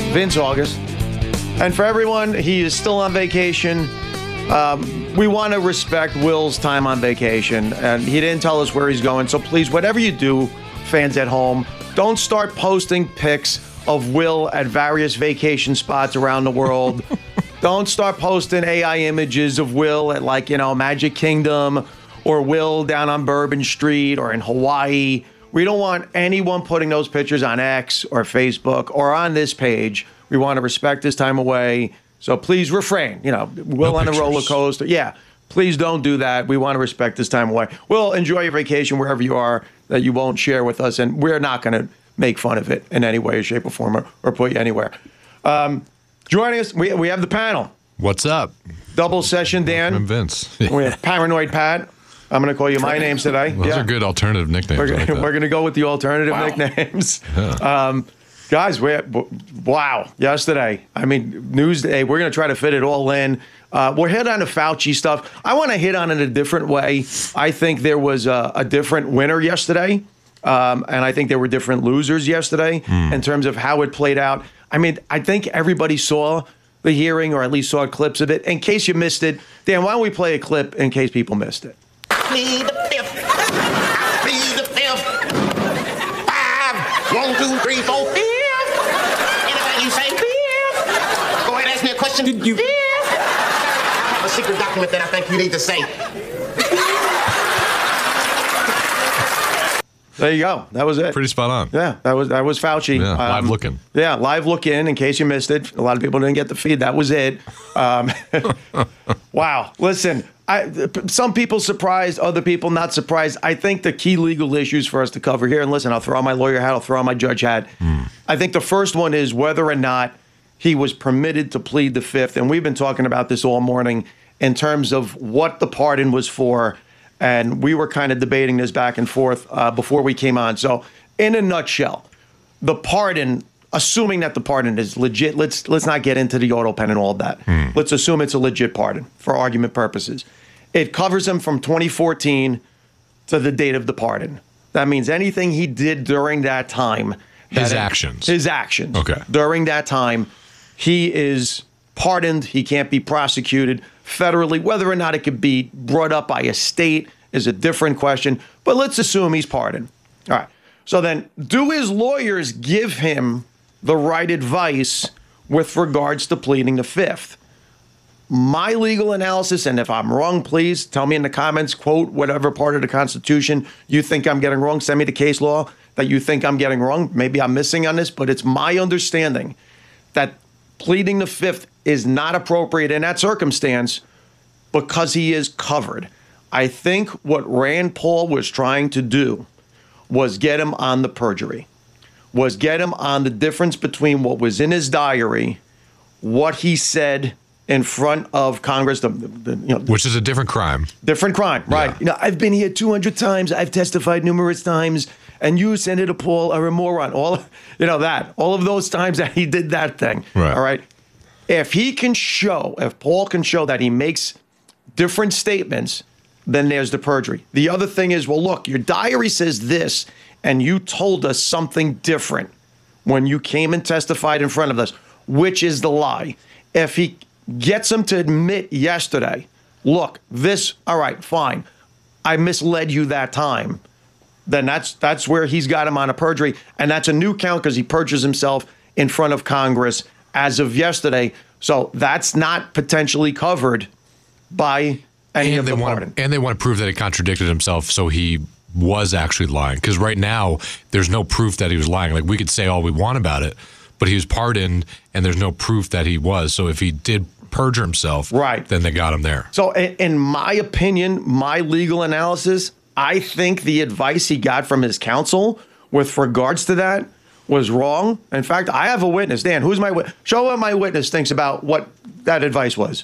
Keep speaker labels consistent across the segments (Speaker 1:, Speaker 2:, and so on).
Speaker 1: Vince August. And for everyone, he is still on vacation. We want to respect Will's time on vacation, and he didn't tell us where he's going. So please, whatever you do, fans at home, don't start posting pics of Will at various vacation spots around the world. Don't start posting AI images of Will at, like, Magic Kingdom or Will down on Bourbon Street or in Hawaii. We don't want anyone putting those pictures on X or Facebook or on this page. We want to respect his time away. So please refrain. Will on a roller coaster. Yeah, please don't do that. We want to respect his time away. Will, enjoy your vacation wherever you are that you won't share with us, and we're not going to make fun of it in any way, shape, or form, or put you anywhere. Joining us, we have the panel.
Speaker 2: What's up?
Speaker 1: Double session, Dan.
Speaker 2: I'm Vince.
Speaker 1: We have Paranoid Pat. I'm going to call you my names today.
Speaker 2: Those are good alternative nicknames.
Speaker 1: We're going to go with the alternative nicknames.
Speaker 2: Yeah.
Speaker 1: Guys, wow, yesterday. I mean, news day. We're going to try to fit it all in. We'll hit on the Fauci stuff. I want to hit on it a different way. I think there was a different winner yesterday, and I think there were different losers yesterday in terms of how it played out. I mean, I think everybody saw the hearing, or at least saw clips of it. In case you missed it, Dan, why don't we play a clip in case people missed it?
Speaker 3: Plead the fifth. I plead the fifth. 5, 1, 2, 3, 4, 5. Anything you say, fifth. Go ahead, ask me a question. Did you? Fifth. I have a secret document that I think you need to say.
Speaker 1: There you go. That was it.
Speaker 2: Pretty spot on.
Speaker 1: Yeah, that was Fauci.
Speaker 2: Yeah, live looking.
Speaker 1: Yeah, live look in case you missed it. A lot of people didn't get the feed. That was it. Wow. Listen, some people surprised, other people not surprised. I think the key legal issues for us to cover here, and listen, I'll throw on my lawyer hat, I'll throw on my judge hat. I think the first one is whether or not he was permitted to plead the fifth. And we've been talking about this all morning in terms of what the pardon was for. And we were kind of debating this back and forth before we came on. So in a nutshell, the pardon, assuming that the pardon is legit, let's not get into the auto pen and all of that. Let's assume it's a legit pardon for argument purposes. It covers him from 2014 to the date of the pardon. That means anything he did during that time.
Speaker 2: His actions.
Speaker 1: Okay. During that time, he is pardoned. He can't be prosecuted federally. Whether or not it could be brought up by a state is a different question. But let's assume he's pardoned. All right. So then, do his lawyers give him the right advice with regards to pleading the fifth? My legal analysis, and if I'm wrong, please tell me in the comments, quote whatever part of the Constitution you think I'm getting wrong. Send me the case law that you think I'm getting wrong. Maybe I'm missing on this, but it's my understanding that pleading the fifth is not appropriate in that circumstance because he is covered. I think what Rand Paul was trying to do was get him on the perjury, was get him on the difference between what was in his diary, what he said in front of Congress,
Speaker 2: which is a different crime.
Speaker 1: Different crime, right?
Speaker 2: Yeah.
Speaker 1: I've been here 200 times. I've testified numerous times, and you, Senator Paul, are a moron. All of those times that he did that thing.
Speaker 2: Right.
Speaker 1: All right. If Paul can show that he makes different statements, then there's the perjury. The other thing is, well, look, your diary says this, and you told us something different when you came and testified in front of us, which is the lie. If he gets him to admit yesterday, look, all right, fine, I misled you that time, then that's where he's got him on a perjury, and that's a new count because he perjures himself in front of Congress as of yesterday. So that's not potentially covered by any of the pardon.
Speaker 2: And they want to prove that he contradicted himself, so he was actually lying. Because right now, there's no proof that he was lying. Like, we could say all we want about it, but he was pardoned, and there's no proof that he was. So if he did perjure himself,
Speaker 1: right,
Speaker 2: then they got him there.
Speaker 1: So in my opinion, my legal analysis, I think the advice he got from his counsel with regards to that was wrong. In fact, I have a witness. Dan, who's my witness? Show what my witness thinks about what that advice was.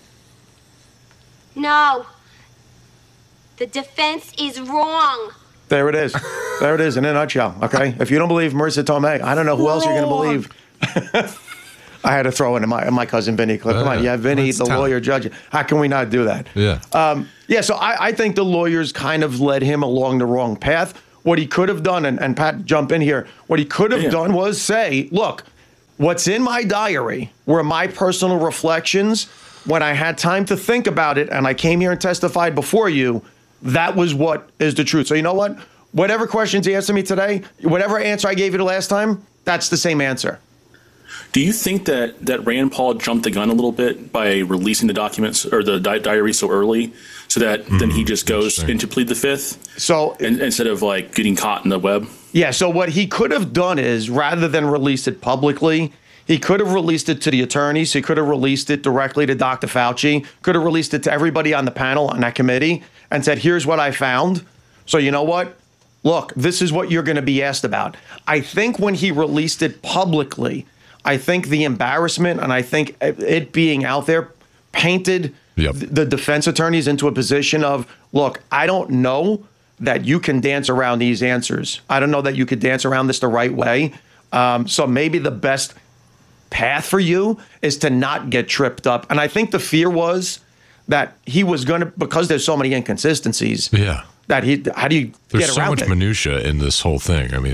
Speaker 4: No. The defense is wrong.
Speaker 1: There it is. There it is in a nutshell, okay? If you don't believe Marissa Tomei, I don't know who else you're going to believe. I had to throw in my cousin Vinny clip. Come on, yeah, Vinny, the lawyer, judge. How can we not do that?
Speaker 2: Yeah.
Speaker 1: So I think the lawyers kind of led him along the wrong path. What he could have done, and Pat, jump in here, what he could have done was say, look, What's in my diary were my personal reflections when I had time to think about it and I came here and testified before you. That was what is the truth. So you know what? Whatever questions you answer me today, whatever answer I gave you the last time, that's the same answer.
Speaker 5: Do you think that Rand Paul jumped the gun a little bit by releasing the documents or the diary so early, so that then he just goes in to plead the fifth?
Speaker 1: So
Speaker 5: instead of like getting caught in the web?
Speaker 1: Yeah, so what he could have done is, rather than release it publicly, he could have released it to the attorneys. He could have released it directly to Dr. Fauci, could have released it to everybody on the panel on that committee and said, here's what I found. So you know what? Look, this is what you're going to be asked about. I think when he released it publicly, I think the embarrassment and I think it being out there painted the defense attorneys into a position of, look, I don't know that you can dance around these answers. I don't know that you could dance around this the right way. So maybe the best path for you is to not get tripped up. And I think the fear was that he was going to, because there's so many inconsistencies.
Speaker 2: Yeah.
Speaker 1: That how do you
Speaker 2: There's
Speaker 1: get
Speaker 2: so
Speaker 1: around
Speaker 2: much
Speaker 1: it?
Speaker 2: minutia in this whole thing. I mean,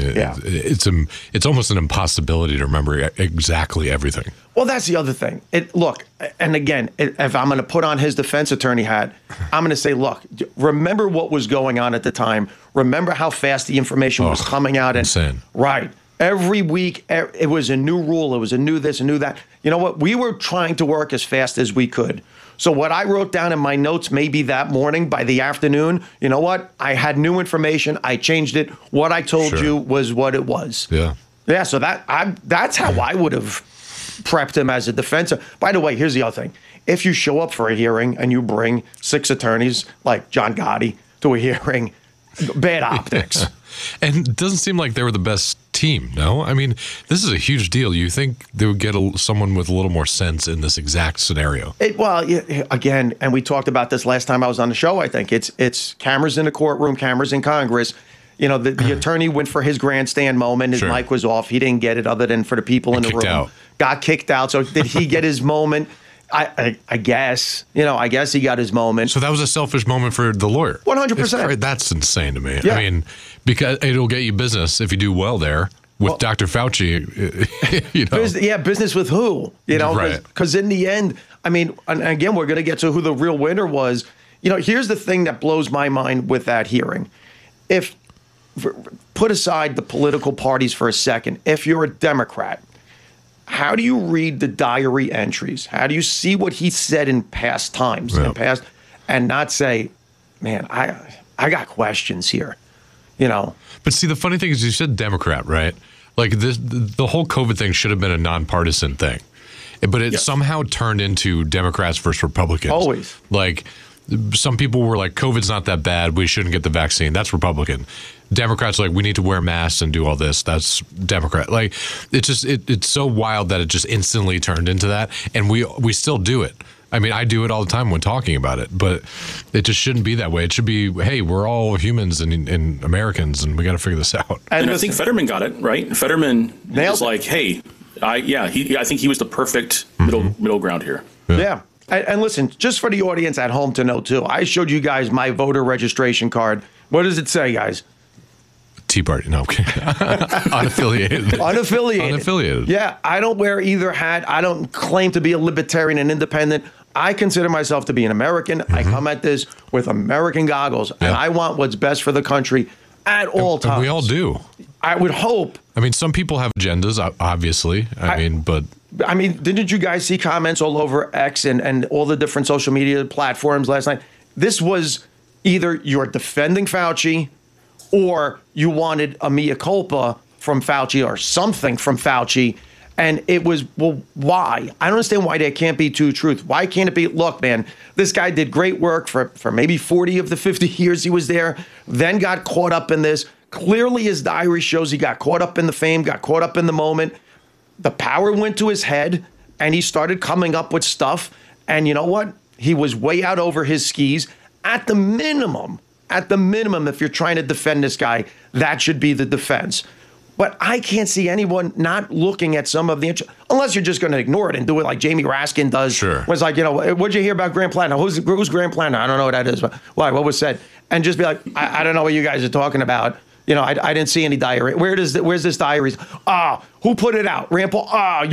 Speaker 2: it's almost an impossibility to remember exactly everything.
Speaker 1: Well, that's the other thing. Look, and again, if I'm going to put on his defense attorney hat, I'm going to say, look, remember what was going on at the time. Remember how fast the information was coming out.
Speaker 2: Insane.
Speaker 1: Right. Every week, it was a new rule. It was a new this, a new that. You know what? We were trying to work as fast as we could. So what I wrote down in my notes maybe that morning, by the afternoon, you know what? I had new information. I changed it. What I told you was what it was.
Speaker 2: Yeah.
Speaker 1: Yeah, so that's how I would have prepped him as a defense. By the way, here's the other thing. If you show up for a hearing and you bring 6 attorneys like John Gotti to a hearing, bad optics.
Speaker 2: And it doesn't seem like they were the best team, no? I mean, this is a huge deal. You think they would get someone with a little more sense in this exact scenario?
Speaker 1: Again, and we talked about this last time I was on the show, I think. It's cameras in the courtroom, cameras in Congress. You know, the attorney went for his grandstand moment. His mic was off. He didn't get it other than for the people in the room. Got kicked out. So did he get his moment? I guess, I guess he got his moment.
Speaker 2: So that was a selfish moment for the lawyer.
Speaker 1: 100%.
Speaker 2: That's insane to me.
Speaker 1: Yeah.
Speaker 2: I mean, because it'll get you business if you do well there with Dr. Fauci.
Speaker 1: Business with who? Because in the end, I mean, and again, we're going to get to who the real winner was. Here's the thing that blows my mind with that hearing. Put aside the political parties for a second. If you're a Democrat, how do you read the diary entries? How do you see what he said in past times, and not say, man, I got questions here,
Speaker 2: But see, the funny thing is you said Democrat, right? Like the whole COVID thing should have been a nonpartisan thing, but it somehow turned into Democrats versus Republicans.
Speaker 1: Always.
Speaker 2: Like some people were like, COVID's not that bad. We shouldn't get the vaccine. That's Republican. Democrats are like, we need to wear masks and do all this. That's Democrat. Like, it's so wild that it just instantly turned into that. And we still do it. I mean, I do it all the time when talking about it, but it just shouldn't be that way. It should be, hey, we're all humans and Americans, and we got to figure this out.
Speaker 5: And I think Fetterman got it, right? Fetterman was like, hey, I think he was the perfect middle ground here.
Speaker 1: Yeah. And listen, just for the audience at home to know, too, I showed you guys my voter registration card. What does it say, guys?
Speaker 2: Tea Party. No, okay. Unaffiliated.
Speaker 1: Unaffiliated. Yeah, I don't wear either hat. I don't claim to be a libertarian and independent. I consider myself to be an American. I come at this with American goggles, and I want what's best for the country at all times.
Speaker 2: And we all do.
Speaker 1: I would hope.
Speaker 2: I mean, some people have agendas, obviously. I mean, didn't
Speaker 1: you guys see comments all over X and all the different social media platforms last night? This was either you're defending Fauci or you wanted a mea culpa from Fauci or something from Fauci. And it was, well, why? I don't understand why there can't be two truths. Why can't it be, look, man, this guy did great work for maybe 40 of the 50 years he was there, then got caught up in this. Clearly his diary shows he got caught up in the fame, got caught up in the moment. The power went to his head and he started coming up with stuff. And you know what? He was way out over his skis. At the minimum, if you're trying to defend this guy, that should be the defense. But I can't see anyone not looking at some of the, unless you're just going to ignore it and do it like Jamie Raskin does.
Speaker 2: Sure.
Speaker 1: Was like, what'd you hear about Grand Platinum? Who's Grand Platinum? I don't know what that is. But why? What was said? And just be like, I don't know what you guys are talking about. I didn't see any diary. Where's this diary? Who put it out? Rand Paul.